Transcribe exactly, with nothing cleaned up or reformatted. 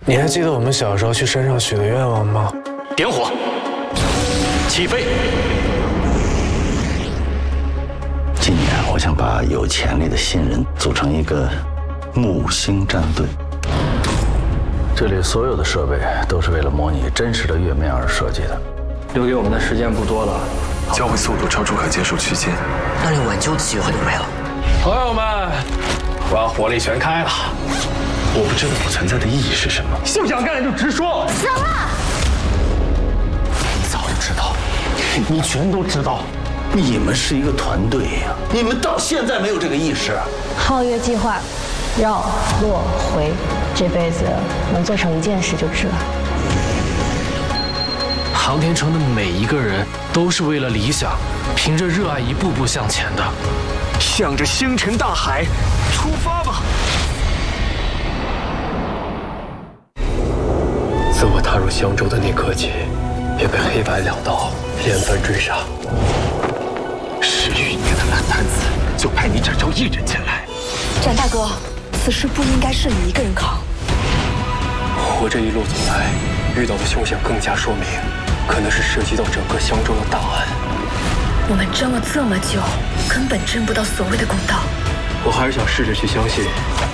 你还记得我们小时候去山上许的愿望吗？ 点火，起飞。 今年我想把有潜力的新人组成一个木星战队。这里所有的设备都是为了模拟真实的月面而设计的。 留给我们的时间不多了， 交会速度超出可接受区间， 那连挽救的机会都没了。 朋友们，我要火力全开了。 我不知道我存在的意义是什么。 不想干就直说。 什么？ 你早就知道，你全都知道。你们是一个团队呀，你们到现在没有这个意识。 皓月计划，绕落回，这辈子能做成一件事就值了。 航天城的每一个人都是为了理想，凭着热爱一步步向前的。 向着星辰大海出发吧！ 自我踏入香洲的那刻起，便被黑白两道连番追杀。 十余年的烂摊子，就派你展昭一人前来。 展大哥，此事不应该是你一个人扛。 我这一路走来，遇到的凶险更加说明，可能是涉及到整个香洲的大案。 我们争了这么久，根本争不到所谓的公道。 我还是想试着去相信，